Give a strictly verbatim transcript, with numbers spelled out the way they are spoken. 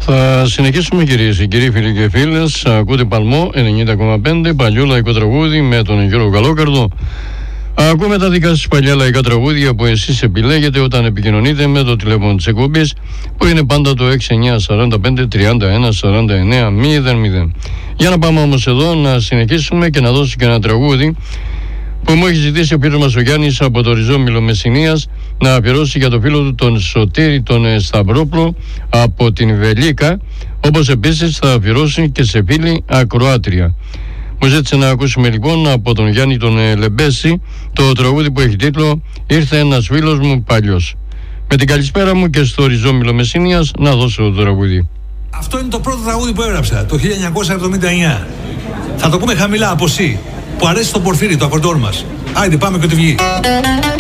Θα συνεχίσουμε, κυρίες και κύριοι, φίλοι και φίλες. Ακούτε Παλμό ενενήντα κόμμα πέντε, παλιό λαϊκό τραγούδι με τον Γιώργο Καλόκαρδο. Ακούμε τα δικά σας παλιά λαϊκά τραγούδια που εσείς επιλέγετε όταν επικοινωνείτε με το τηλέφωνο της εκπομπής, που είναι πάντα το έξι εννιά τέσσερα πέντε τριάντα ένα σαράντα εννέα μηδέν μηδέν. Για να πάμε όμως εδώ να συνεχίσουμε και να δώσω και ένα τραγούδι που μου έχει ζητήσει ο φίλος μας ο Γιάννης από το Ριζόμυλο Μεσσηνίας να αφιερώσει για το φίλο του τον Σωτήρη τον Σταυρόπλο από την Βελίκα, όπως επίσης θα αφιερώσει και σε φίλη ακροάτρια. Μου ζήτησε να ακούσουμε λοιπόν από τον Γιάννη τον Λεμπέση το τραγούδι που έχει τίτλο «Ήρθε ένας φίλος μου παλιός». Με την καλησπέρα μου και στο Ριζόμυλο Μεσσηνίας να δώσω το τραγούδι. Αυτό είναι το πρώτο τραγούδι που έγραψα το χίλια εννιακόσια εβδομήντα εννιά. Θα το πούμε χαμηλά από C, που αρέσει στον Πορφύρη, το ακορντών μας. Άιντε, πάμε και ό,τι βγει.